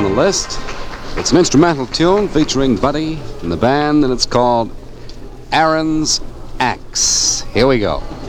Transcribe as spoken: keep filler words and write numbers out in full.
on the list. It's an instrumental tune featuring Buddy and the band, and it's called Aaron's Axe. Here we go.